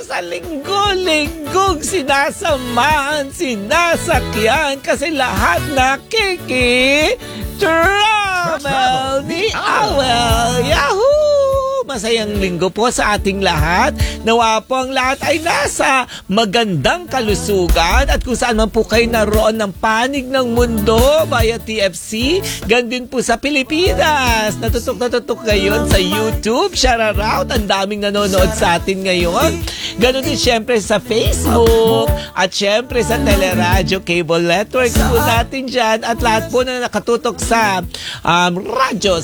sa linggo-linggong sinasamahan, sinasakyan kasi lahat nakiki-travel ni Awel. Yahoo! Masayang linggo po sa ating lahat. Nawa po ang lahat ay nasa magandang kalusugan at kung saan man po kayo naroon ng panig ng mundo via TFC, ganun din po sa Pilipinas. Natutok ngayon sa YouTube. Shout out, ang daming nanonood sa atin ngayon. Ganun din syempre sa Facebook at syempre sa teleradyo, cable networks po natin dyan at lahat po na nakatutok sa radyo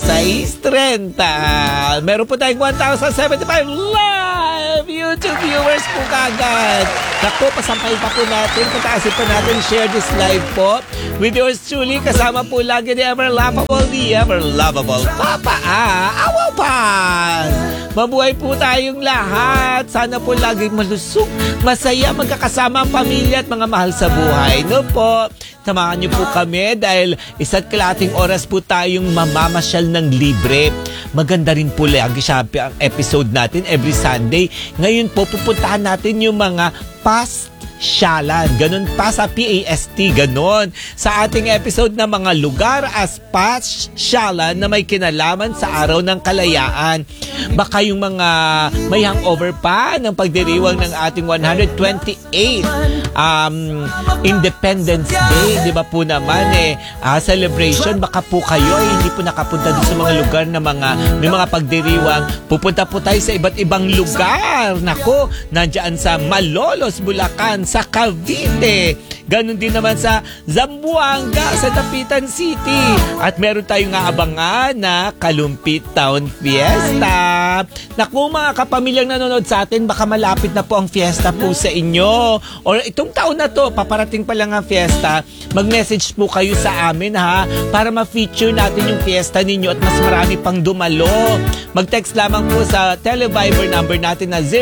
630. Meron po tayong 1,075 live YouTube viewers po kagad. Naku, pasampay pa po natin, pataasin pa natin, share this live po with yours truly. Kasama po lagi the ever lovable Papa Awel Paz. Mabuhay po tayong lahat. Sana po laging malusog, masaya, magkakasama ang pamilya at mga mahal sa buhay. No po, samahan niyo po kami dahil isa't kalating oras po tayong mamamasyal ng libre. Maganda rin po lagi siya ang episode natin every Sunday. Ngayon po pupuntahan natin yung mga pasyalan. Ganun pa sa PAST, ganun. Sa ating episode na mga lugar as pasyalan na may kinalaman sa araw ng kalayaan. Baka yung mga may hangover pa ng pagdiriwang ng ating 128 Independence Day, di ba po naman celebration, baka po kayo hindi po nakapunta doon sa mga lugar na may mga pagdiriwang. Pupunta po tayo sa iba't ibang lugar. Nako, nandiyan sa Malolos, Bulacan, sa Cavite. Ganon din naman sa Zamboanga, sa Dapitan City. At meron tayong aabangan na Kalumpit Town Fiesta. Naku mga kapamilyang nanonood sa atin, baka malapit na po ang fiesta po sa inyo. Or itong taon na to, paparating pa lang ang fiesta. Mag-message po kayo sa amin ha, para ma-feature natin yung fiesta ninyo at mas marami pang dumalo. Mag-text lamang po sa Televiber number natin na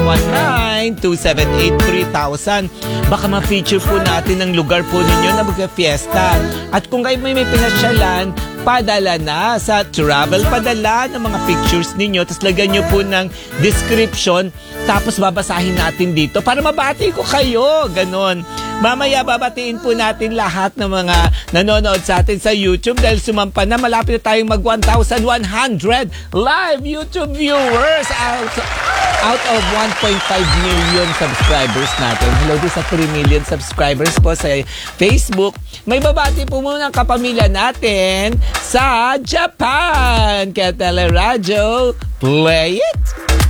0919-278-3000. Baka ma-feature po natin ang lugar po ninyo na mag-fiesta. At kung kayo may pinasyalan, padala na sa travel padala ng mga pictures ninyo, tapos lagyan nyo po ng description, tapos babasahin natin dito para mabati ko kayo, ganon. Mamaya babatiin po natin lahat ng mga nanonood sa atin sa YouTube dahil sumampa na, malapit na tayong mag 1,100 live YouTube viewers out of 1.5 million subscribers natin. Hello din sa 3 million subscribers po sa Facebook. May babati po muna ang kapamilya natin sa Japan. Kaya Teleradyo, play it!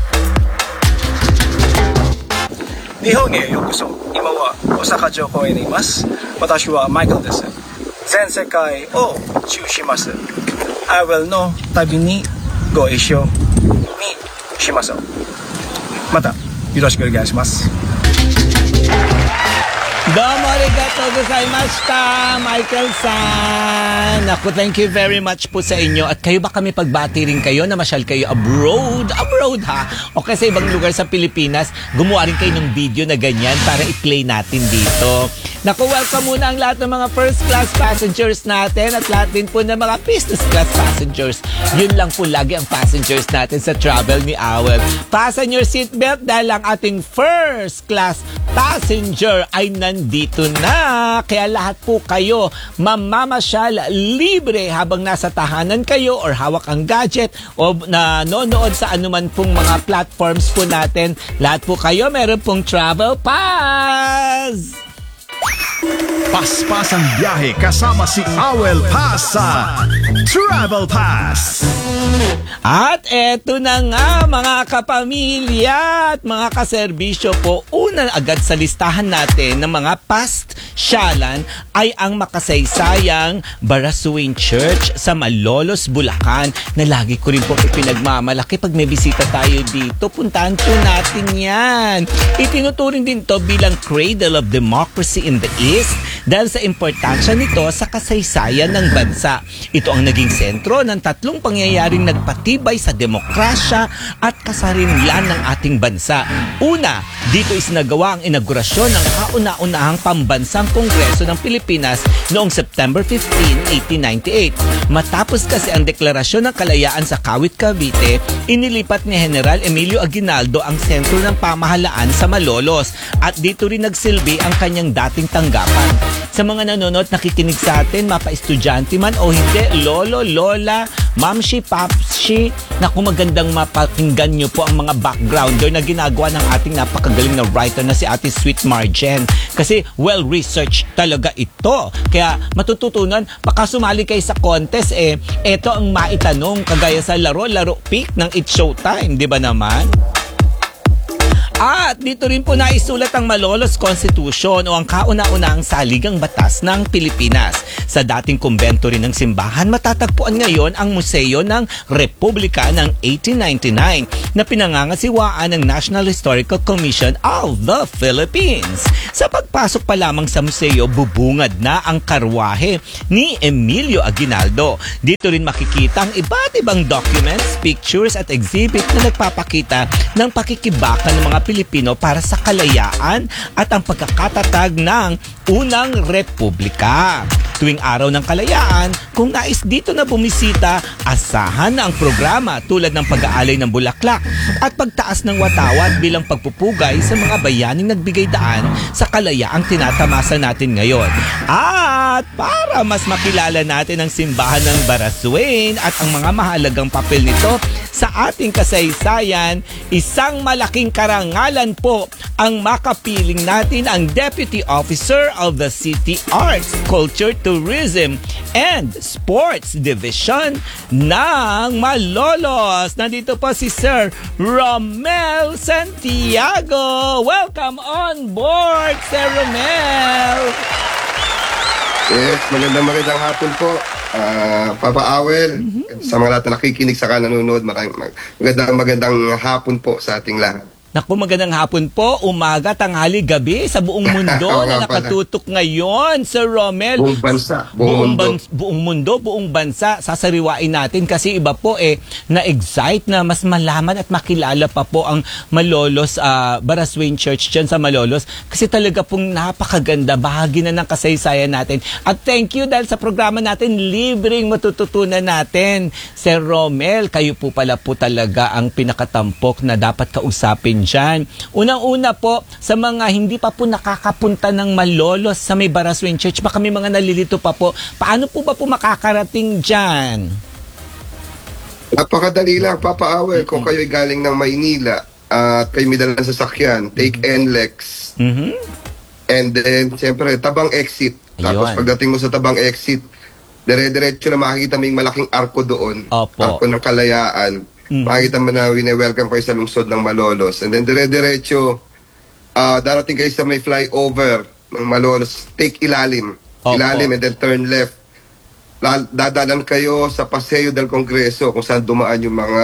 日本へようこそ。今は大阪城公園にいます。私はマイケルです。全世界を中します。アウェルの旅にご一緒にしましょう。またよろしくお願いします。 Domo arigatou gozaimashita, Michael-san. Naku, thank you very much po sa inyo. At kayo ba kami pagbati rin kayo na masyal kayo abroad ha? O kasi ibang lugar sa Pilipinas, gumawa rin kayo ng video na ganyan para i-play natin dito. Naku, welcome muna ang lahat ng mga first class passengers natin at lahat din po ng mga business class passengers. Yun lang po lagi ang passengers natin sa travel ni Awel. Fasten your seatbelt dahil ang ating first class passenger ay nandito na. Kaya lahat po kayo mamamasyal libre habang nasa tahanan kayo or hawak ang gadget o nanonood sa anuman pong mga platforms po natin. Lahat po kayo meron pong travel pass. Paspas ang biyahe kasama si Awel Paz sa Travel Pass. At eto na nga mga kapamilya at mga kaserbisyo po. Una agad sa listahan natin ng mga pasyalan ay ang makasaysayang Barasuin Church sa Malolos, Bulacan na lagi ko rin po ipinagmamalaki pag may bisita tayo dito. Puntahan po natin yan. Itinuturing din to bilang Cradle of Democracy in the East dahil sa importansya nito sa kasaysayan ng bansa. Ito ang naging sentro ng 3 pangyayaring nagpatibay sa demokrasya at kasarinlan ng ating bansa. Una, dito isinagawa ang inaugurasyon ng kauna-unahang pambansang Kongreso ng Pilipinas noong September 15, 1898. Matapos kasi ang deklarasyon ng kalayaan sa Kawit, Cavite, inilipat ni General Emilio Aguinaldo ang sentro ng pamahalaan sa Malolos at dito rin nagsilbi ang kanyang dating tanggapan. Sa mga nanonood nakikinig sa atin, mapa-estudyante man o hindi, lolo, lola, mamshi, papshi, naku magandang mapakinggan nyo po ang mga backgrounder na ginagawa ng ating napakagaling na writer na si Ate Sweet Marjen. Kasi well-researched talaga ito. Kaya matututunan, baka sumali kayo sa contest eto ang maitanong kagaya sa laro pick ng It's Showtime, di ba naman? At dito rin po naisulat ang Malolos Constitution o ang kauna-unahang saligang batas ng Pilipinas. Sa dating kumbento rin ng simbahan, matatagpuan ngayon ang Museo ng Republika ng 1899 na pinangangasiwaan ng National Historical Commission of the Philippines. Sa pagpasok pa lamang sa museo, bubungad na ang karwahe ni Emilio Aguinaldo. Dito rin makikita ang iba't ibang documents, pictures at exhibit na nagpapakita ng pakikibaka ng mga Pilipino para sa kalayaan at ang pagkakatatag ng unang republika. Tuwing araw ng kalayaan, kung nais dito na bumisita, asahan na ang programa tulad ng pag-aalay ng bulaklak at pagtaas ng watawat bilang pagpupugay sa mga bayaning nagbigay daan sa kalayaang tinatamasa natin ngayon. At para mas makilala natin ang simbahan ng Baraswain at ang mga mahalagang papel nito sa ating kasaysayan, isang malaking karangalan po ang makapiling natin ang Deputy Officer of the City Arts, Culture, Tourism, and Sports Division ng Malolos. Nandito po si Sir Romel Santiago. Welcome on board, Sir Romel! Yes, magandang hapon po. Papa Awel, sa mga lahat na nakikinig sa nanonood, magandang hapon po sa ating lahat. Naku, magandang hapon po, umaga, tanghali, gabi sa buong mundo na nakatutok ngayon, Sir Romel. Buong bansa, buong mundo. Buong bansa, sasariwain natin kasi iba po na-excite na mas malaman at makilala pa po ang Malolos, Baraswain Church dyan sa Malolos kasi talaga pong napakaganda, bahagi na ng kasaysayan natin. At thank you dahil sa programa natin, libreng matututunan natin. Sir Romel, kayo po pala po talaga ang pinakatampok na dapat kausapin dyan. Unang-una po, sa mga hindi pa po nakakapunta ng Malolos sa may Baraswain Church, baka may mga nalilito pa po, paano po ba po makakarating dyan? Napakadali lang, Papa Awel, kung kayo'y galing ng Maynila at kayo may dalang sasakyan, take NLEX. And then, siyempre, Tabang Exit. Tapos pagdating mo sa Tabang Exit, dire-diretso na makikita mo yung malaking arko doon. Arko ng Kalayaan. Makikita mo na wine-welcome kayo sa lungsod ng Malolos. And then dire-diretso, darating kayo sa may flyover ng Malolos. Take ilalim. Ilalim and then turn left. Dadalan kayo sa Paseo del Congreso kung saan dumaan yung mga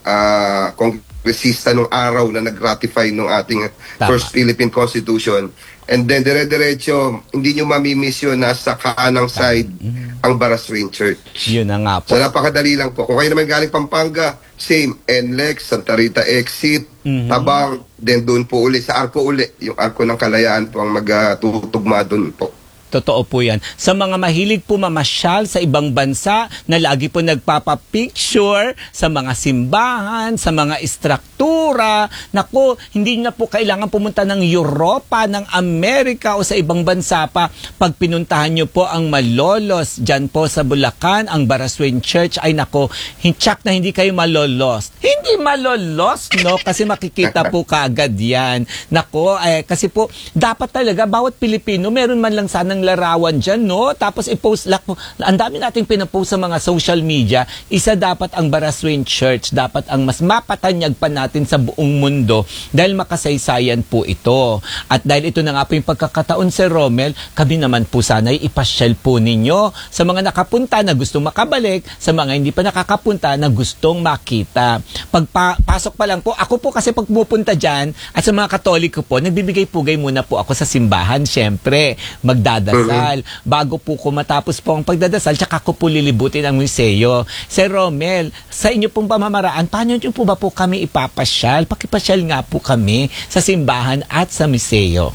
kongresista nung araw na nag-ratify ng ating First Philippine Constitution. And then dire-diretso, hindi nyo mamimiss yun, nasa kaanang side ang Baraswain Church. Yun na nga po. So napakadali lang po. Kung kayo naman galing Pampanga, same, NLEX, Santa Rita Exit, Tabang, then doon po uli, sa Arco uli, yung Arco ng Kalayaan po ang magtutugma doon po. Totoo po yan. Sa mga mahilig po mamasyal sa ibang bansa na lagi po nagpapapicture sa mga simbahan, sa mga istruktura, naku, hindi na po kailangan pumunta ng Europa, ng Amerika o sa ibang bansa pa. Pag pinuntahan nyo po ang Malolos, dyan po sa Bulacan, ang Baraswain Church, ay naku, tsak na hindi kayo malolos. Hindi malolos, no? Kasi makikita po kaagad yan. Naku, kasi po, dapat talaga, bawat Pilipino, meron man lang sana larawan dyan, no? Tapos i-post lang po. Ang dami nating pinapost sa mga social media. Isa dapat ang Baraswain Church. Dapat ang mas mapatanyag pa natin sa buong mundo dahil makasaysayan po ito. At dahil ito na nga po yung pagkakataon, Sir Romel, kami naman po sana'y ipasyal po ninyo sa mga nakapunta na gustong makabalik, sa mga hindi pa nakakapunta na gustong makita. Pagpasok pa lang po, ako po kasi pag pupunta dyan at sa mga Katoliko po, nagbibigay-pugay muna po ako sa simbahan. Siyempre, magdadasal magdadasal. Bago po ko matapos po ang pagdadasal, tsaka ko po lilibutin ang museo. Sir Romel, sa inyo pong pamamaraan, paano nyo po ba po kami ipapasyal? Pakipasyal nga po kami sa simbahan at sa museo.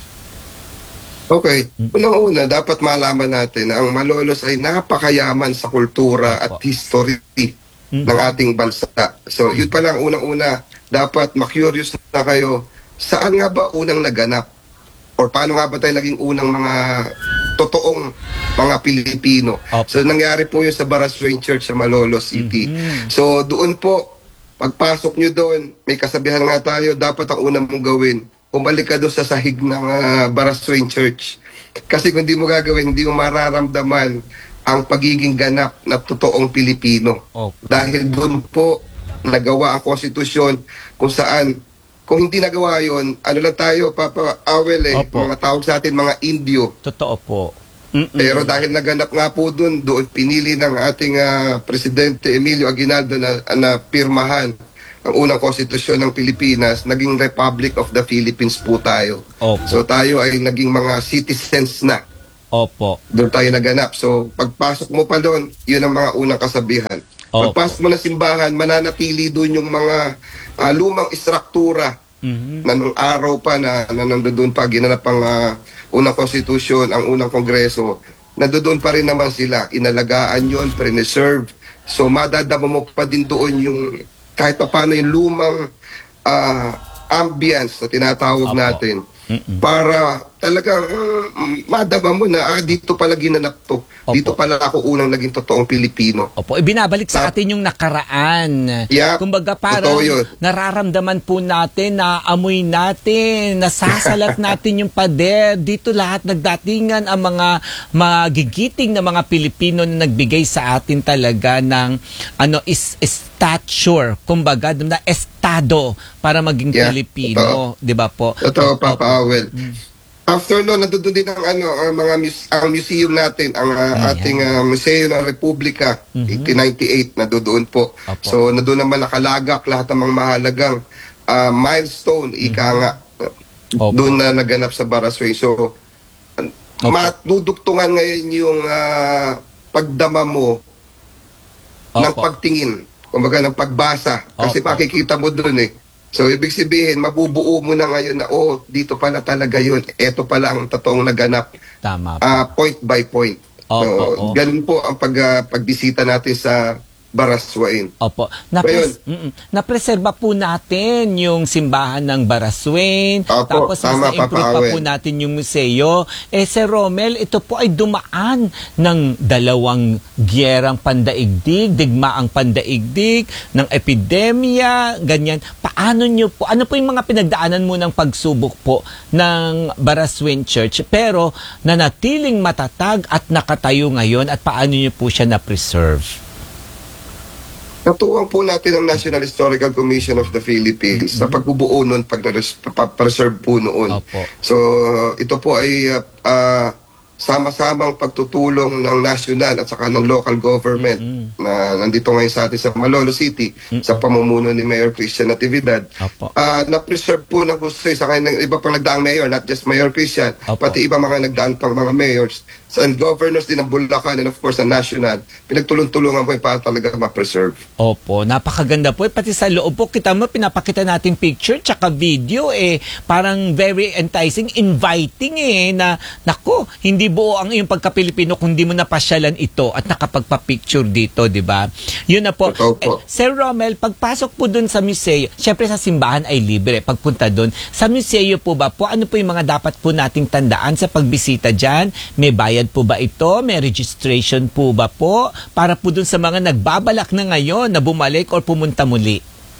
Okay. Unang-una, dapat malaman natin na ang Malolos ay napakayaman sa kultura at history ng ating bansa. So, yun pa lang unang-una, dapat ma-curious na kayo, saan nga ba unang naganap? Or paano nga ba tayo naging unang mga totoong mga Pilipino? So, nangyari po yun sa Baraswain Church sa Malolos City. So, doon po, pagpasok nyo doon, may kasabihan nga tayo, dapat ang unang mong gawin, umalik ka doon sa sahig ng Baraswain Church. Kasi kung hindi mo gagawin, hindi mo mararamdaman ang pagiging ganap na totoong Pilipino. Dahil doon po nagawa ang konstitusyon kung saan, kung hindi nagawa yun, ano lang tayo, Papa Awel, mga tawag sa atin, mga Indio. Totoo po. Pero dahil naganap nga po doon pinili ng ating Presidente Emilio Aguinaldo na pirmahan ang unang konstitusyon ng Pilipinas, naging Republic of the Philippines po tayo. So tayo ay naging mga citizens na. Doon tayo naganap. So pagpasok mo pa doon, yun ang mga unang kasabihan. Pagpasok mo na simbahan, mananatili doon yung mga lumang istruktura na nung araw pa na nandoon pa, ginanap ang unang konstitusyon, ang unang kongreso, nandoon pa rin naman sila. Inalagaan yun, preserve. So madadama mo pa din doon yung kahit pa paano yung lumang ambience na tinatawag natin. Para talagang madama mo na dito pala ginanap to. Dito pala ako unang naging totoong Pilipino. Ibinabalik sa atin yung nakaraan. Kumbaga parang nararamdaman po natin, naamoy natin, nasasalat natin yung pader. Dito lahat nagdatingan ang mga magigiting na mga Pilipino na nagbigay sa atin talaga ng stature, kumbaga na estado para maging Pilipino, 'di ba po? Totoo, Papa Awel. After no, nandoon din ang ang museum natin, ang ating Museo ng Republika, 1898 nandoon po. So nandoon naman nakalagak lahat ng mga mahalagang milestone, ika nga. Doon na naganap sa Baraswain. So matudugtungan ngayon yung pagdama mo ng pagtingin, kumbaga ng pagbasa, kasi makikita mo doon So, ibig sabihin, mabubuo mo na ngayon na, dito pala talaga yun. Ito pala ang totoong naganap. Tama. Point by point. So, ganun po ang pagbisita natin sa Baraswain. Napreserba po natin yung simbahan ng Baraswain. Tapos mas na-improve pa po natin yung museo. Sir Romel, ito po ay dumaan ng dalawang gyerang pandaigdig, digmaang pandaigdig, ng epidemya, ganyan. Paano nyo po, ano po yung mga pinagdaanan mo ng pagsubok po ng Baraswain Church, pero nanatiling matatag at nakatayo ngayon, at paano nyo po siya na-preserve? Natuwang po natin ang National Historical Commission of the Philippines sa pagbubuo nun, pag-preserve po noon. So, ito po ay sama-samang pagtutulong ng national at saka ng local government na nandito ngayon sa atin sa Malolos City sa pamumuno ni Mayor Christian Natividad. Na-preserve po ng gusto sa kanyang iba pang nagdaang mayor, not just Mayor Christian, pati iba mga nagdaan pang mga mayors, and governors din ng Bulacan and of course ang national, pinagtulong-tulungan po para talaga ma-preserve. Napakaganda po. Pati sa loob po, kita mo, pinapakita natin picture tsaka video, parang very enticing, inviting na, naku, hindi buo ang iyong pagka-Pilipino kung di mo napasyalan ito at nakapagpa-picture dito, di ba? Yun na po. Sir Romel, pagpasok po dun sa museo, syempre sa simbahan ay libre, pagpunta dun. Sa museo po ba po, ano po yung mga dapat po nating tandaan sa pagbisita dyan? May bayad po ba ito? May registration po ba po? Para po dun sa mga nagbabalak na ngayon na bumalik or pumunta muli.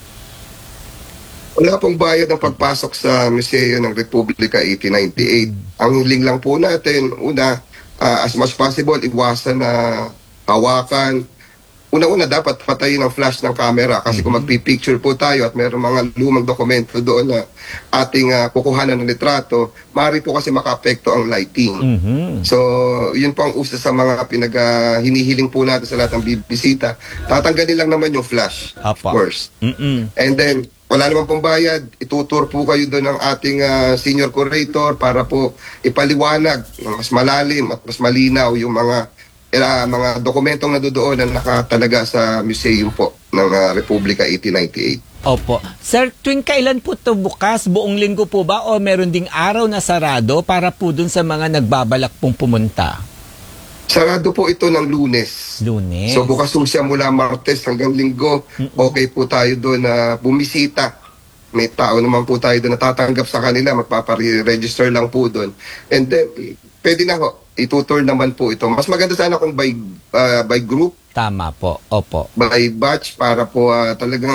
Wala pong bayad ang pagpasok sa Museo ng Republika 1898. Ang hiling lang po natin, as much possible, iwasan na hawakan. Una-una, dapat patayin ang flash ng camera kasi kung magpipicture po tayo at mayroong mga lumang dokumento doon na ating kukuhanan ng litrato, maaari po kasi maka-apekto ang lighting. So, yun po ang usa sa mga hinihiling po natin sa lahat ng bibisita. Tatanggalin lang naman yung flash, of course. And then, wala naman pong bayad, itutur po kayo doon ng ating senior curator para po ipaliwanag ng mas malalim at mas malinaw yung mga dokumentong nandoon na nakatalaga sa museum po ng Republika 1898. Opo. Sir, tuwing kailan po ito bukas? Buong linggo po ba o meron ding araw na sarado para po dun sa mga nagbabalak pong pumunta? Sarado po ito ng Lunes. Lunes. So bukas po siya mula Martes hanggang Linggo. Okay po tayo doon na bumisita. May tao naman po tayo doon na tatanggap sa kanila. Magpapare-register lang po doon. And then, pwede na ho. Itutur naman po ito. Mas maganda sana kung by group. Tama po. Opo. By batch para po talagang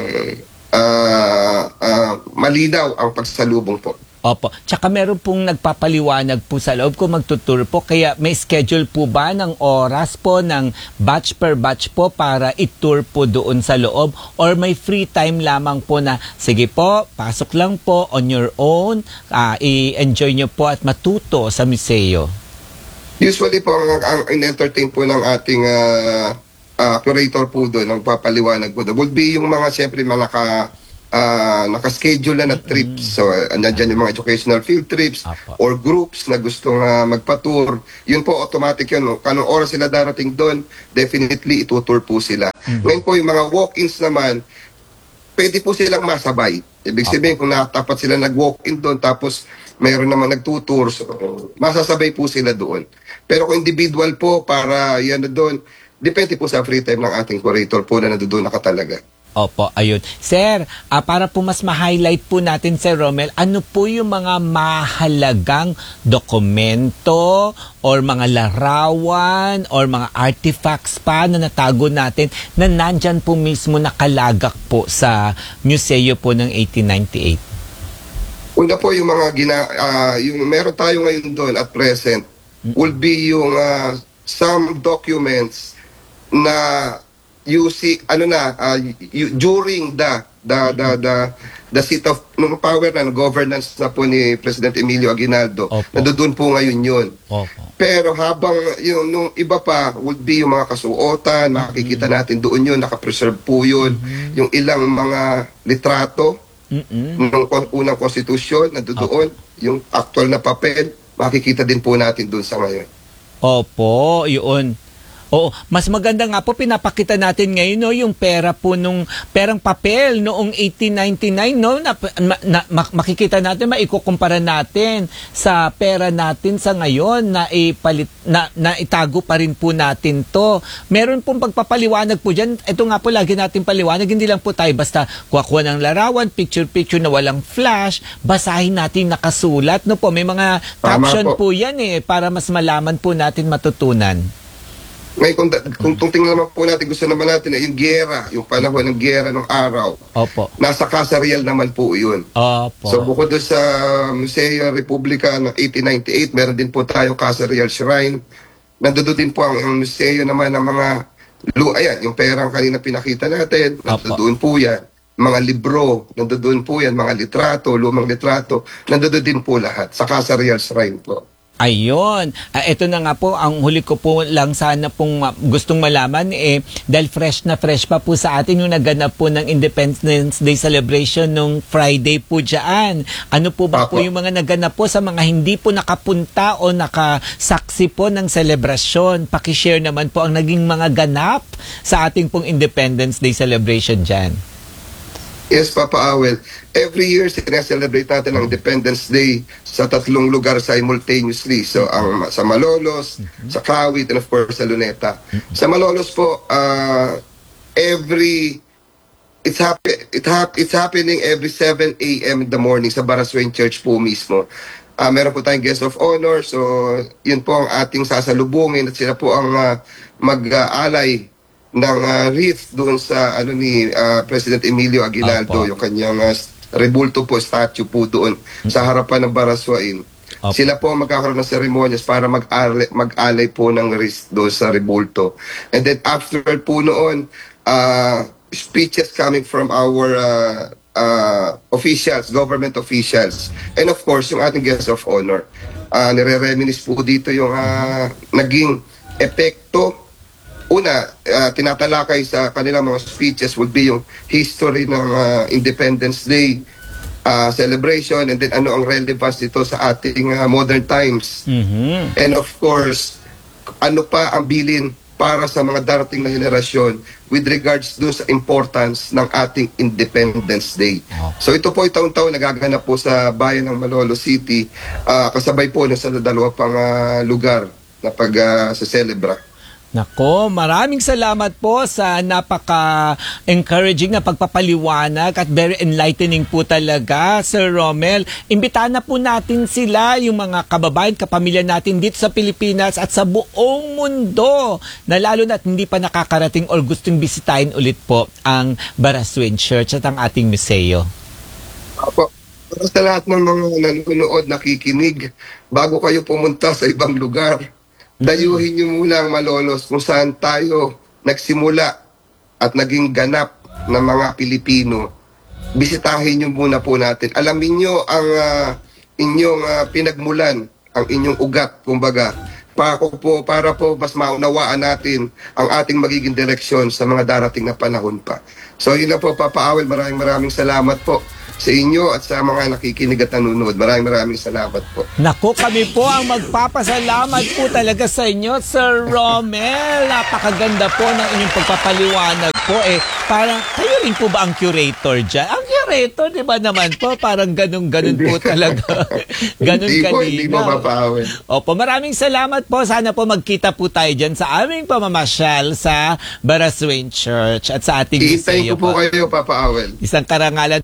malinaw ang pagsalubong po. Opo. Tsaka meron pong nagpapaliwanag po sa loob kung magtutur po. Kaya may schedule po ba ng oras po ng batch per batch po para i-tour po doon sa loob? Or may free time lamang po na, sige po, pasok lang po on your own, i-enjoy nyo po at matuto sa museo? Usually po, ang in-entertain po ng ating curator po doon, ang papaliwanag po doon, would be yung mga, siyempre, mga naka-schedule na trips. So, andyan yung mga educational field trips or groups na gustong magpa-tour. Yun po, automatic yun. Kanong oras sila darating doon, definitely itutour po sila. Ngayon po, yung mga walk-ins naman, pwede po silang masabay. Ibig sabihin, kung natapat sila nag-walk-in doon, tapos mayroon naman nagtutour, so, masasabay po sila doon. Pero kung individual po, para yan na doon, depende po sa free time ng ating curator po na nandoon nakatalaga. Opo, ayun. Sir, para po mas ma-highlight po natin, Sir Romel, ano po yung mga mahalagang dokumento or mga larawan or mga artifacts pa na natago natin na nandyan po mismo nakalagak po sa museo po ng 1898? Una po yung mga yung meron tayo ngayon doon at present will be yung some documents na during the seat of power and governance na po ni President Emilio Aguinaldo. Nandoon po ngayon yun. Pero habang nung iba pa would be yung mga kasuotan, makikita natin doon yun, nakapreserve po yun. Yung ilang mga litrato ng unang konstitusyon nandoon, yung actual na papel, makikita din po natin doon sa ngayon. Opo, yun. Oo, mas maganda nga po pinapakita natin ngayon no yung pera po nung perang papel noong 1899 no makikita natin, maikukumpara natin sa pera natin sa ngayon na ipalit na itago pa rin po natin to. Meron pong pagpapaliwanag po diyan. Ito nga po lagi natin paliwanag, hindi lang po tayo basta kuha ng larawan, picture na walang flash, basahin natin nakasulat no po. May mga caption po yan para mas malaman po natin, matutunan. Ngayon, kung tingnan naman po natin, gusto naman natin yung giyera, yung panahon ng giyera ng araw. Opo. Nasa Casa Real naman po yun. Opo. So bukod doon sa Museo Republika ng 1898, meron din po tayo Casa Real Shrine. Nandoon din po ang museo naman ng mga, ayan, yung perang kanina pinakita natin, nandoon po yan. Mga libro, nandoon po yan, mga litrato, lumang litrato, nandoon din po lahat sa Casa Real Shrine po. Ayun. Ito na nga po, ang huli ko po lang sana pong gustong malaman dahil fresh na fresh pa po sa atin yung naganap po ng Independence Day celebration nung Friday po dyan. Ano po ba po yung mga naganap po sa mga hindi po nakapunta o nakasaksi po ng selebrasyon? Pakishare naman po ang naging mga ganap sa ating pong Independence Day celebration dyan. Yes, Papa Awel. Every year, sineselebrate natin ang Independence Day sa 3 lugar simultaneously. So, sa Malolos, sa Kawit, and of course, sa Luneta. Sa Malolos po, it's happening every 7 a.m. in the morning sa Baraswain Church po mismo. Meron po tayong guest of honor. So, yun po ang ating sasalubungin at sila po ang mag-aalay ng wreath doon sa ni President Emilio Aguinaldo, yung kanyang rebulto po, statue po doon sa harapan ng Baraswain. Sila po magkakaroon ng seremonyas para mag-alay po ng wreath doon sa rebulto. And then after po noon, speeches coming from our officials, government officials, and of course yung ating guest of honor. Nire-reminisce po dito yung naging epekto una, tinatalakay sa kanilang mga speeches would be yung history ng Independence Day celebration, and then ano ang relevance nito sa ating modern times. And of course, ano pa ang bilin para sa mga darating na henerasyon with regards dun sa importance ng ating Independence Day. So ito po taon-taon nagaganap po sa bayan ng Malolo City, kasabay po sa dalawa pang lugar na pag-celebra. Nako, maraming salamat po sa napaka-encouraging na pagpapaliwanag at very enlightening po talaga, Sir Romel. Imbitahan na po natin sila, yung mga kababayan, kapamilya natin dito sa Pilipinas at sa buong mundo, na lalo na't hindi pa nakakarating or gustong bisitahin ulit po ang Barasuen Church at ang ating museo. Apo, para sa lahat ng mga nanonood, nakikinig, bago kayo pumunta sa ibang lugar, dayuhin niyo muna ang Malolos kung saan tayo nagsimula at naging ganap ng mga Pilipino. Bisitahin niyo muna po natin. Alamin niyo ang inyong pinagmulan, ang inyong ugat, kumbaga, para po mas maunawaan natin ang ating magiging direksyon sa mga darating na panahon pa. So yun na po, Papa Awel, maraming salamat po sa inyo at sa mga nakikinig at nanonood. Maraming salamat po. Naku, kami po ang magpapasalamat po talaga sa inyo, Sir Romel. Napakaganda po ng inyong pagpapaliwanag po. Parang kayo rin po ba ang curator dyan? Ang curator, di ba naman po? Parang ganun po talaga. Ganun kanina. Hindi po, Papa Awel. Opo, maraming salamat po. Sana po magkita po tayo dyan sa aming pamamasyal sa Barasuen Church at sa ating museo. Iitayin ko po kayo, Papa Awel. Isang karangalan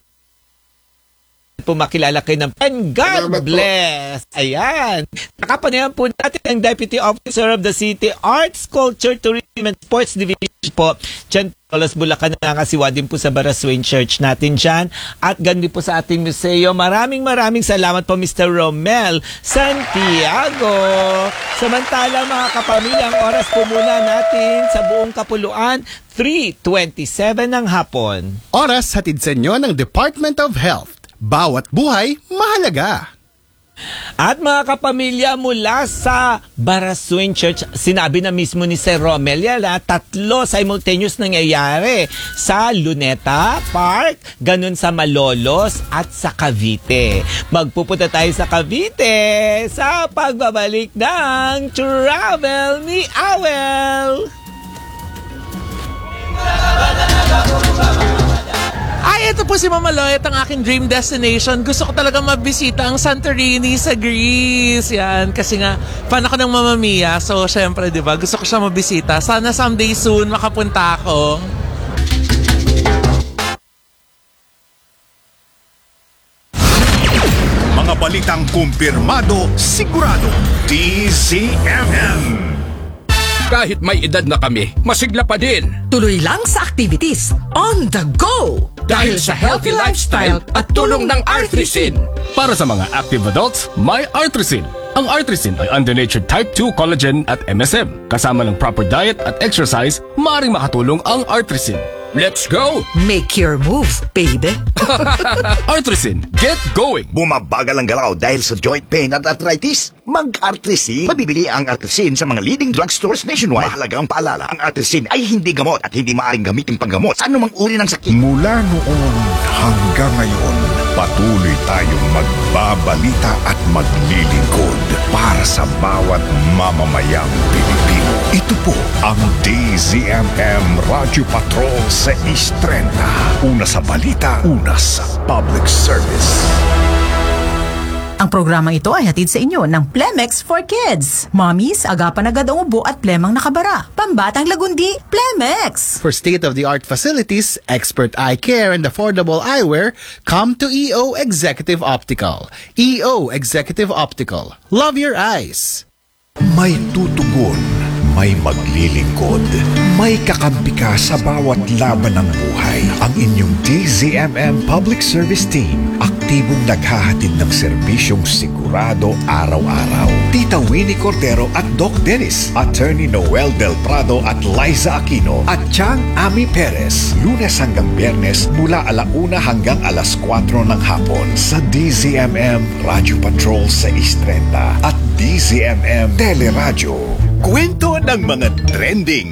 po makilala kayo ng and God Salamat bless. Po. Ayan. Nakapanayan po natin ang Deputy Officer of the City Arts, Culture, Tourism and Sports Division po. Diyan Tolos Bulacan na nakasiwa din po sa Barasuen Church natin dyan. At gandi po sa ating museo. Maraming salamat po Mr. Romel Santiago. Samantala mga kapamilya, ang oras po muna natin sa buong kapuluan, 3:27 ng hapon. Oras hatid sa inyo ng Department of Health. Bawat buhay, mahalaga. At mga kapamilya, mula sa Barasuen Church, sinabi na mismo ni Sir Romel na 3 simultaneous nangyayari sa Luneta Park, ganun sa Malolos at sa Cavite. Magpupunta tayo sa Cavite sa pagbabalik ng Travel ni Awel. Ay, ito po si Mama Loyet, ang aking dream destination. Gusto ko talaga mabisita ang Santorini sa Greece. Yan, kasi nga, fan ako ng Mamma Mia. So, syempre, di ba, gusto ko siya mabisita. Sana someday soon makapunta ako. Mga balitang kumpirmado, sigurado. DZMM. Kahit may edad na kami, masigla pa din. Tuloy lang sa activities, on the go! Dahil sa healthy lifestyle at tulong ng Artrisin. Para sa mga active adults, may Artrisin. Ang Artrisin ay undenatured type 2 collagen at MSM. Kasama ng proper diet at exercise, maaaring makatulong ang Artrisin. Let's go! Make your move, baby! Artrisin, get going! Bumabagal ang galaw dahil sa joint pain at arthritis? Mag-Artrisin. Mabibili ang Artrisin sa mga leading drugstores nationwide. Mahalagang paalala, ang Artrisin ay hindi gamot at hindi maaaring gamitin panggamot sa anumang uri ng sakit. Mula noon hanggang ngayon, patuloy tayong magbabalita at maglilingkod para sa bawat mamamayang Pilipino. Ito po ang DZMM Radio Patrol sa East 30. Una sa balita, una sa public service. Ang programang ito ay hatid sa inyo ng Plemex for Kids. Mommies, agapan agad ang ubo at plemang nakabara. Pambatang lagundi, Plemex! For state-of-the-art facilities, expert eye care, and affordable eyewear, come to EO Executive Optical. EO Executive Optical. Love your eyes! May tutugon, may maglilingkod, may kakampi ka sa bawat laban ng buhay. Ang inyong DZMM Public Service Team, aktibong naghahatid ng serbisyong sigurado araw-araw. Tita Winnie Cordero at Doc Dennis, Attorney Noel Del Prado at Liza Aquino, at Chang Ami Perez, Lunes hanggang Biyernes mula 1:00 hanggang 4:00 ng hapon sa DZMM Radio Patrol sa East 30 at DZMM Teleradyo. Kwento ng mga trending,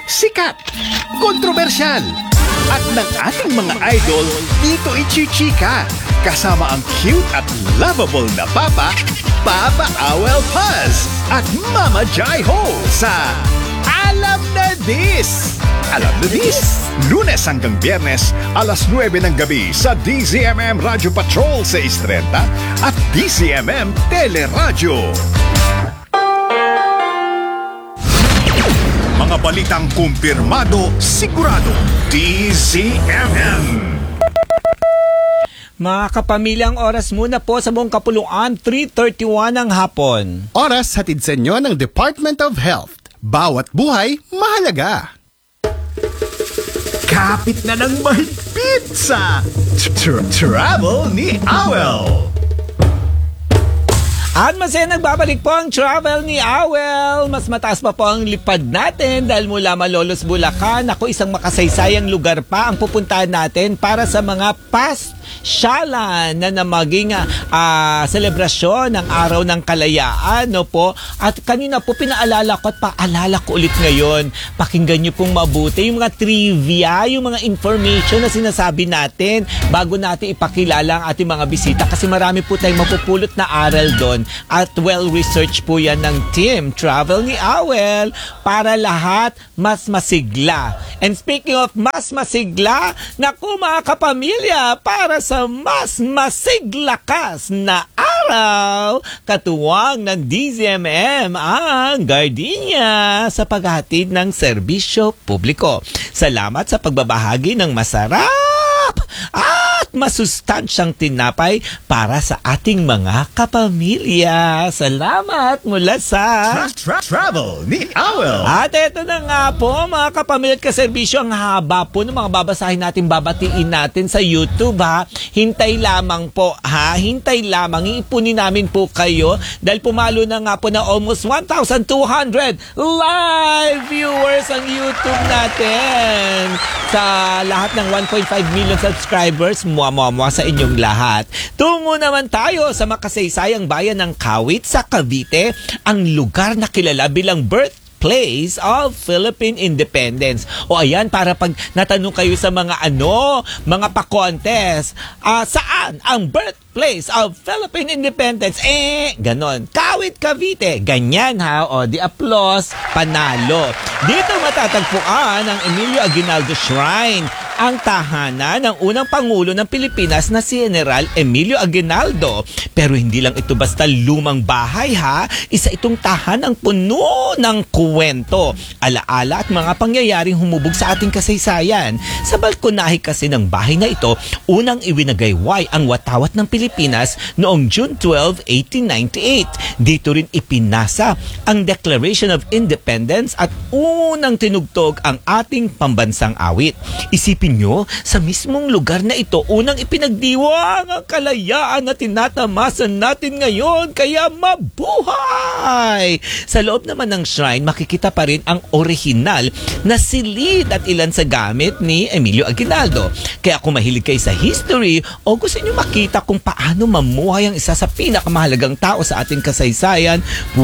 sikat, kontrobersyal, at ng ating mga idol, Tito Ichichika, kasama ang cute at lovable na Papa, Papa Awel Paz, at Mama Jai Ho sa Alam na Dis! Alam na Dis! Lunes hanggang Biyernes, alas 9 ng gabi sa DZMM Radio Patrol 630 at DZMM Teleradyo. Mga balitang kumpirmado, sigurado, DZMM. Mga kapamilyang oras muna po sa buong kapuluan, 3:31 ng hapon. Oras hatid sa inyo ng Department of Health. Bawat buhay, mahalaga. Kapit na ng mahigpit sa Travel ni Awel. At masaya nagbabalik po ang travel ni Awel. Mas mataas pa po ang lipad natin dahil mula Malolos, Bulacan. Ako, isang makasaysayang lugar pa ang pupuntahan natin para sa mga pasyalan na maging selebrasyon ng Araw ng Kalayaan. No po? At kanina po pinaalala ko at paalala ko ulit ngayon. Pakinggan niyo pong mabuti yung mga trivia, yung mga information na sinasabi natin bago natin ipakilala ang ating mga bisita kasi marami po tayong mapupulot na aral doon. At well-researched po yan ng team Travel ni Awel para lahat mas masigla. And speaking of mas masigla, naku mga kapamilya, para sa mas masiglakas na araw, katuwang ng DZMM ang Gardenia sa paghahatid ng serbisyo publiko. Salamat sa pagbabahagi ng masarap at masustansyang tinapay para sa ating mga kapamilya. Salamat mula sa Travel ni Awel. At eto na nga po mga kapamilya at kaserbisyo, ang haba po ng mga babasahin natin, babatiin natin sa YouTube ha. Hintay lamang po ha, hintay lamang. Iipunin namin po kayo dahil pumalo na nga po na almost 1,200 live viewers ang YouTube natin. Sa lahat ng 1.5 million subscribers, muwa sa inyong lahat. Tungo naman tayo sa makasaysayang bayan ng Kawit sa Cavite, ang lugar na kilala bilang birthplace of Philippine Independence. O ayan, para pag natanong kayo sa mga mga pa-contest, saan ang birthplace of Philippine Independence? Ganon. Kawit, Cavite. Ganyan ha. O, di applause, panalo. Dito matatagpuan ang Emilio Aguinaldo Shrine, ang tahanan ng unang Pangulo ng Pilipinas na si General Emilio Aguinaldo. Pero hindi lang ito basta lumang bahay ha, isa itong tahanang puno ng kwento, alaala at mga pangyayaring humubog sa ating kasaysayan. Sa balkonahe kasi ng bahay na ito, unang iwinagayway ang watawat ng Pilipinas noong June 12, 1898. Dito rin ipinasa ang Declaration of Independence at unang tinugtog ang ating pambansang awit. Isipin nyo, sa mismong lugar na ito, unang ipinagdiwang ang kalayaan na tinatamasan natin ngayon, kaya mabuhay! Sa loob naman ng shrine, makikita pa rin ang orihinal na silid at ilan sa gamit ni Emilio Aguinaldo. Kaya kung mahilig kayo sa history o gusto nyo makita kung paano mamuhay ang isa sa pinakamahalagang tao sa ating kasaysayan,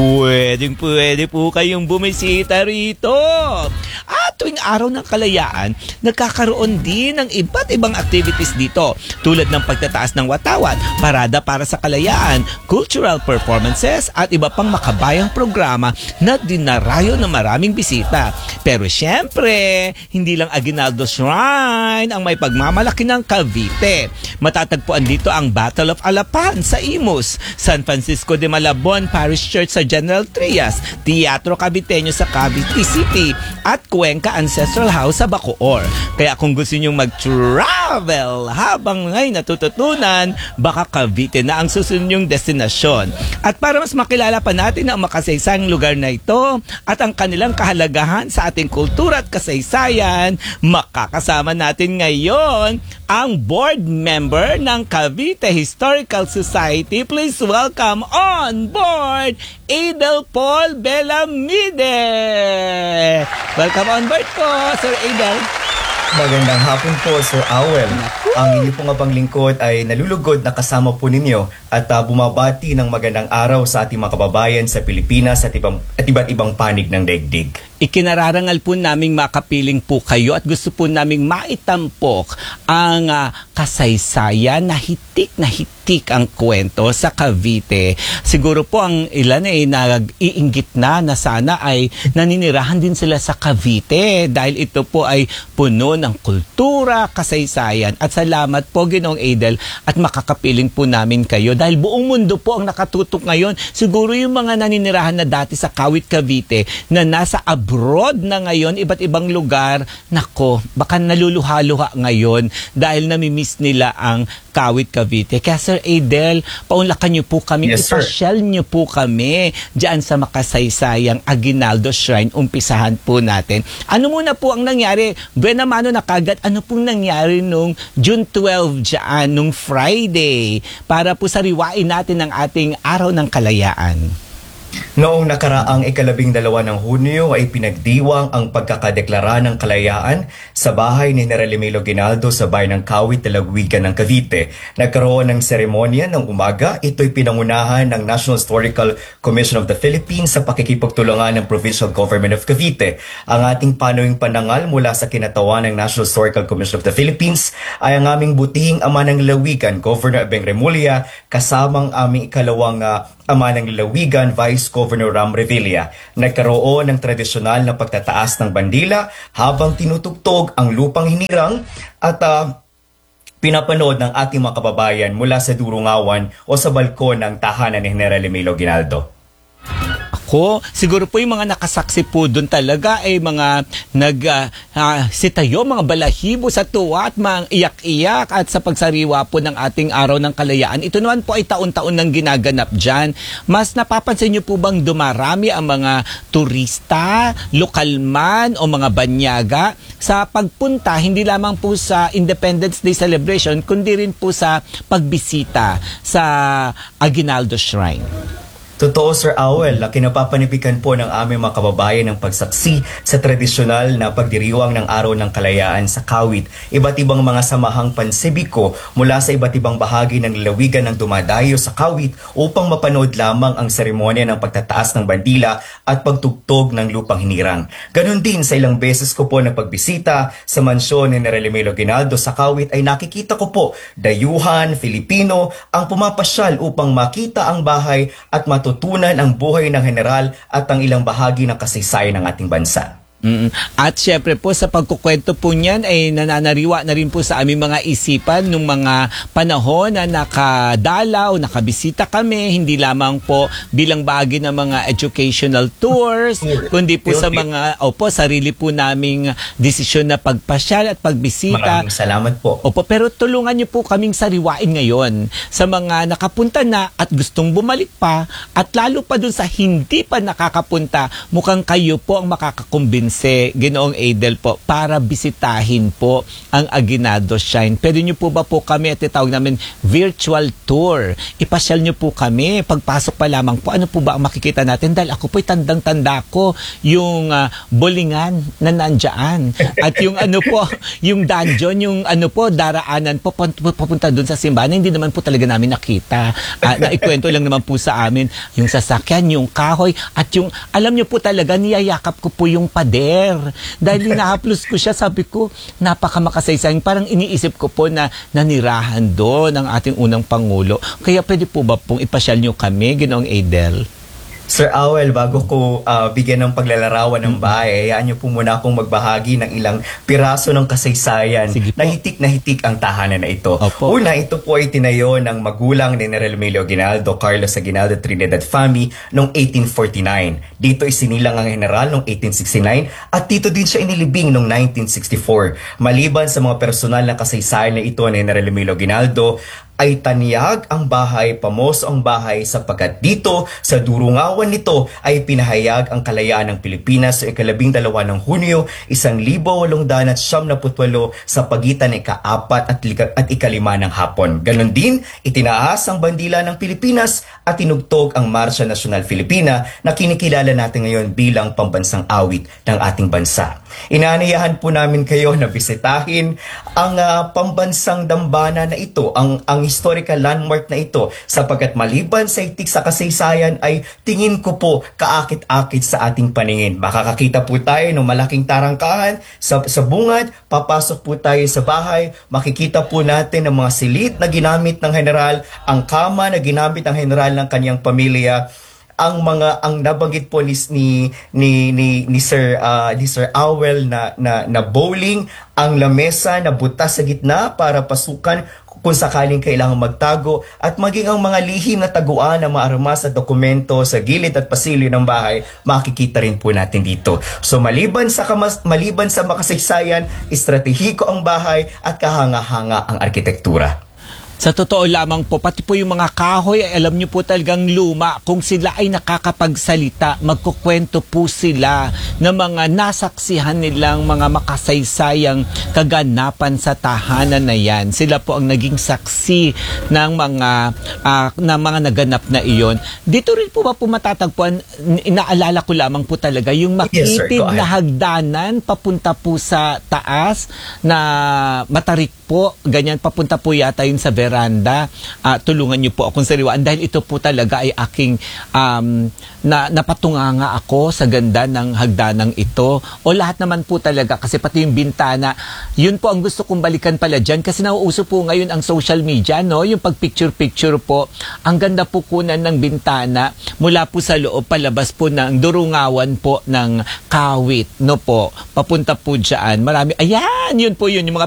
pwede po kayong bumisita rito. At tuwing Araw ng Kalayaan, nagkakaroon din ng iba't ibang activities dito tulad ng pagtataas ng watawat, parada para sa kalayaan, cultural performances at iba pang makabayang programa na dinarayo ng maraming bisita. Pero syempre, hindi lang Aguinaldo Shrine ang may pagmamalaki ng Cavite. Matatagpuan dito ang Battle of Alapan sa Imus, San Francisco de Malabon Parish Church sa General Trias, Teatro Caviteño sa Cavite City at Cuenca Ancestral House sa Bacoor. Kaya kung gusto nyo mag-travel habang ngay natututunan, baka Cavite na ang susunod nyong destinasyon. At para mas makilala pa natin ang makasaysayang lugar na ito at ang kanilang kahalagahan sa ating kultura at kasaysayan, makakasama natin ngayon ang board member ng Cavite Historical Society. Please welcome on board Adel Paul Belamide. Welcome on board po, Sir Adel. Magandang hapon po, Sir Awel. Ang inyo pong paglingkod ay nalulugod na kasama po ninyo at bumabati ng magandang araw sa ating mga kababayan sa Pilipinas at iba't ibang panig ng daigdig. Ikinararangal po naming makapiling po kayo at gusto po naming maitampok ang kasaysayan na hitik ang kwento sa Cavite. Siguro po ang ilan ay nag-iinggit na sana ay naninirahan din sila sa Cavite dahil ito po ay puno ng kultura, kasaysayan. At salamat po Ginoong Adel at makakapiling po namin kayo dahil buong mundo po ang nakatutok ngayon. Siguro yung mga naninirahan na dati sa Kawit, Cavite na nasa abroad na ngayon, iba't ibang lugar, nako, baka naluluha-luha ngayon dahil namimiss nila ang Kawit, Cavite. Kaya Sir Adel, paunlakan niyo po kami, Yes, sir. ipasyal niyo po kami diyan sa makasaysayang Aguinaldo Shrine. Umpisahan po natin. Ano muna po ang nangyari? Buena mano na kagad, ano pong nangyari nung June 12 diyan, nung Friday, para po sariwain natin ang ating Araw ng Kalayaan? Noong nakaraang 12 ng Hunyo ay pinagdiwang ang pagkakadeklara ng kalayaan sa bahay ni General Emilio Aguinaldo sa bayan ng Kawit, Lalawigan ng Cavite. Nagkaroon ng seremonya ng umaga. Ito'y pinangunahan ng National Historical Commission of the Philippines sa pakikipagtulungan ng Provincial Government of Cavite. Ang ating panuwing panangal mula sa kinatawan ng National Historical Commission of the Philippines ay ang aming butihing ama ng Lalawigan, Governor Abeng Remulla, kasamang aming ikalawang ama ng Lalawigan, Vice Governor Ram Revilla. Nagkaroon ng tradisyonal na pagtataas ng bandila habang tinutugtog ang lupang hinirang at pinapanood ng ating mga kababayan mula sa durungawan o sa balkon ng tahanan ni General Emilio Aguinaldo. Siguro po yung mga nakasaksi po doon talaga ay mga sitayo, mga balahibo sa tuwa at mga iyak-iyak at sa pagsariwa po ng ating Araw ng Kalayaan. Ito naman po ay taon-taon nang ginaganap dyan. Mas napapansin niyo po bang dumarami ang mga turista, lokal man o mga banyaga sa pagpunta hindi lamang po sa Independence Day celebration kundi rin po sa pagbisita sa Aguinaldo Shrine? Totoo, Sir Awel, kinapapanipikan po ng aming mga kababayan ng pagsaksi sa tradisyonal na pagdiriwang ng Araw ng Kalayaan sa Kawit. Iba't ibang mga samahang pansibiko mula sa iba't ibang bahagi ng lalawigan ng dumadayo sa Kawit upang mapanood lamang ang seremonya ng pagtataas ng bandila at pagtugtog ng lupang hinirang. Ganon din sa ilang beses ko po na pagbisita sa mansyon ni General Emilio Aguinaldo sa Kawit ay nakikita ko po dayuhan, Filipino ang pumapasyal upang makita ang bahay at matutunan ang buhay ng general at ang ilang bahagi ng kasaysayan ng ating bansa. At syempre po sa pagkukwento po niyan ay nananariwa na rin po sa aming mga isipan nung mga panahon na nakadalaw, nakabisita kami, hindi lamang po bilang bahagi ng mga educational tours, kundi po sa mga sarili po naming desisyon na pagpasyal at pagbisita. Maraming salamat po. Pero tulungan niyo po kaming sariwain ngayon sa mga nakapunta na at gustong bumalik pa at lalo pa dun sa hindi pa nakakapunta, mukhang kayo po ang makakakumbinsi, Ginoong Adel po, para bisitahin po ang Aguinaldo Shrine. Pwede niyo po ba po kami at itawag namin virtual tour? Ipasyal niyo po kami. Pagpasok pa lamang po, ano po ba ang makikita natin? Dahil ako po'y tandang-tanda ko yung bolingan na nandyan. At yung yung dungeon, yung daraanan po, papunta dun sa simbahan. Hindi naman po talaga namin nakita. Naikwento lang naman po sa amin yung sasakyan, yung kahoy, at yung, alam niyo po talaga, niyayakap ko po yung pader. Dahil hinahaplos ko siya, sabi ko, napakamakasaysayan. Parang iniisip ko po na nanirahan doon ang ating unang Pangulo. Kaya pwede po ba pong ipasyal niyo kami, Ginoong Adel? Sir Awel, bago ko bigyan ng paglalarawan ng bahay, hayaan niyo po muna akong magbahagi ng ilang piraso ng kasaysayan na hitik ang tahanan na ito. Opo. Una, ito po ay tinayo ng magulang ni General Emilio Aguinaldo, Carlos Aguinaldo Trinidad Fami, noong 1849. Dito isinilang ang general noong 1869 at dito din siya inilibing noong 1964. Maliban sa mga personal na kasaysayan na ito ni General Emilio Aguinaldo, ay taniyag ang bahay, pamoso ang bahay sapagkat dito sa durungawan nito ay pinahayag ang kalayaan ng Pilipinas sa 12 ng Hunyo, 1878 sa pagitan ng ika-4 at ika-5 ng hapon. Ganon din, itinaas ang bandila ng Pilipinas at tinugtog ang Marsya Nasyonal Filipina na kinikilala natin ngayon bilang pambansang awit ng ating bansa. Inaanayahan po namin kayo na bisitahin ang pambansang dambana na ito, ang historical landmark na ito sapagkat maliban sa itik sa kasaysayan ay tingin ko po kaakit-akit sa ating paningin. Makakakita po tayo ng malaking tarangkahan sa bungad, papasok po tayo sa bahay, makikita po natin ang mga silit na ginamit ng general, ang kama na ginamit ng general ng kanyang pamilya, ang nabanggit po ni Sir Awel na bowling, ang lamesa na butas sa gitna para pasukan kung sakaling kailangan magtago, at maging ang mga lihim na taguan ng mga armas at dokumento sa gilid at pasilyo ng bahay, makikita rin po natin dito. So maliban sa makasaysayan, estratehiko ang bahay at kahanga-hanga ang arkitektura. Sa totoo lamang po, pati po yung mga kahoy, ay alam nyo po talagang luma. Kung sila ay nakakapagsalita, magkukwento po sila ng mga nasaksihan nilang mga makasaysayang kaganapan sa tahanan na yan. Sila po ang naging saksi ng mga naganap na iyon. Dito rin po ba po matatagpuan, inaalala ko lamang po talaga, yung makitid na hagdanan papunta po sa taas na matarik po, ganyan papunta po yata yun sa veranda. Tulungan niyo po akong sariwaan dahil ito po talaga ay aking napatunganga ako sa ganda ng hagdanang ito. O lahat naman po talaga kasi pati yung bintana, yun po ang gusto kong balikan pala dyan kasi nauuso po ngayon ang social media, no? Yung pag picture po, ang ganda po kunan ng bintana mula po sa loob palabas po ng durungawan po ng kawit, no po, papunta po dyan. Marami, ayan, yun po yun, yung mga